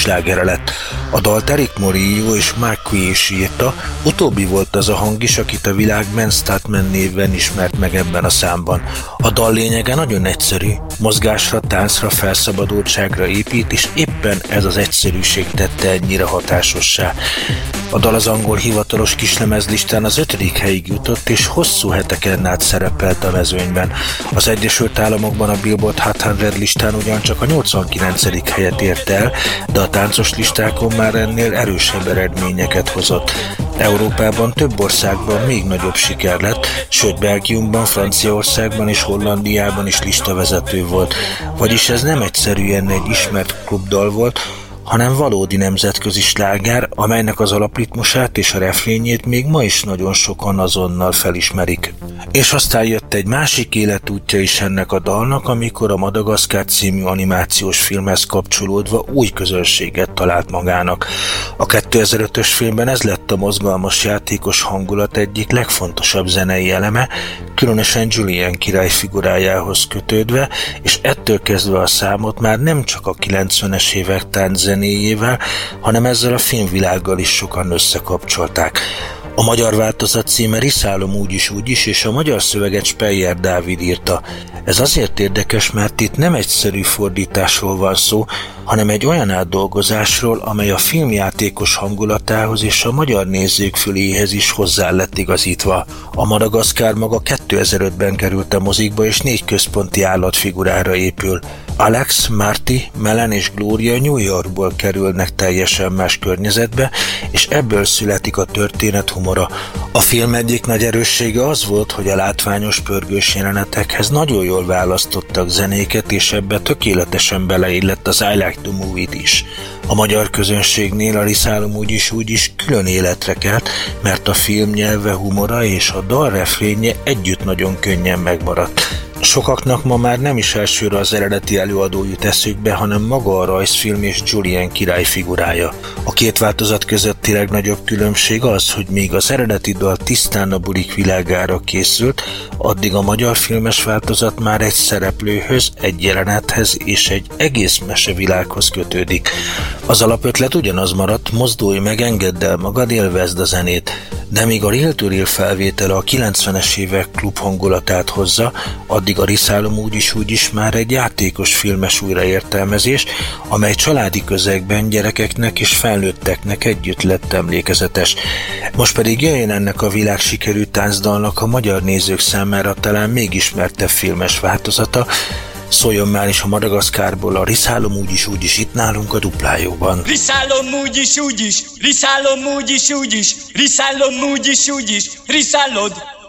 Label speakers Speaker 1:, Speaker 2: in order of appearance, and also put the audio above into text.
Speaker 1: slágere lett. A dalt Eric Morillo és Mark Quay írta, utóbbi volt az a hang is, akit a világ Man Statman néven ismert meg ebben a számban. A dal lényege nagyon egyszerű, mozgásra, táncra, felszabadultságra épít, és éppen ez az egyszerűség tette ennyire hatásossá. A dal az angol hivatalos kislemezlistán az 5. helyig jutott, és hosszú heteken át szerepelt a mezőnyben. Az Egyesült Államokban a Billboard Hot 100 listán ugyancsak a 89. helyet ért el, de a táncos listákon már ennél erősebb eredményeket hozott. Európában több országban még nagyobb siker lett, sőt Belgiumban, Franciaországban és Hollandiában is listavezető volt. Vagyis ez nem egyszerűen egy ismert klubdal volt, hanem valódi nemzetközi sláger, amelynek az alapritmusát és a refrényét még ma is nagyon sokan azonnal felismerik. És aztán jött egy másik életútja is ennek a dalnak, amikor a Madagaszkár című animációs filmhez kapcsolódva új közönséget talált magának. A 2005-ös filmben ez lett a mozgalmas játékos hangulat egyik legfontosabb zenei eleme, különösen Julien király figurájához kötődve, és ettől kezdve a számot már nem csak a 90-es évek tánczenéjével, hanem ezzel a filmvilággal is sokan összekapcsolták. A magyar változat címe Riszálom úgyis, és a magyar szöveget Speyer Dávid írta. Ez azért érdekes, mert itt nem egyszerű fordításról van szó, hanem egy olyan átdolgozásról, amely a filmjátékos hangulatához és a magyar nézők füléhez is hozzá lett igazítva. A Madagaszkár maga 2005-ben került a mozikba, és 4 központi állatfigurára épül. Alex, Marty, Melen és Gloria New Yorkból kerülnek teljesen más környezetbe, és ebből születik a történet humora. A film egyik nagy erőssége az volt, hogy a látványos pörgős jelenetekhez nagyon jól választottak zenéket, és ebbe tökéletesen beleillett az I Like to Move-it is. A magyar közönségnél a Riszálom úgyis külön életre kelt, mert a film nyelve, humora és a dal refrénye együtt nagyon könnyen megmaradt. Sokaknak ma már nem is elsőre az eredeti előadó jut eszükbe, hanem maga a rajzfilm és Julien király figurája. A két változat közötti legnagyobb különbség az, hogy míg az eredeti dal tisztán a bulik világára készült, addig a magyar filmes változat már egy szereplőhöz, egy jelenethez és egy egész mesevilághoz kötődik. Az alapötlet ugyanaz maradt, mozdulj meg, engedd el magad, élvezd a zenét, de míg a Real-to-Real felvétele a 90-es évek klub hangulatát hozza, addig a Riszálom úgyis már egy játékos filmes újraértelmezés, amely családi közegben gyerekeknek és felnőtteknek együtt lett emlékezetes. Most pedig jöjjön ennek a világsikerű táncdalnak a magyar nézők számára talán még ismertebb filmes változata, szóljon már is a Madagaszkárból a Riszálom úgyis itt nálunk a Duplájóban.
Speaker 2: Riszálom úgyis, Riszálom úgyis, Riszálom úgyis, Riszálod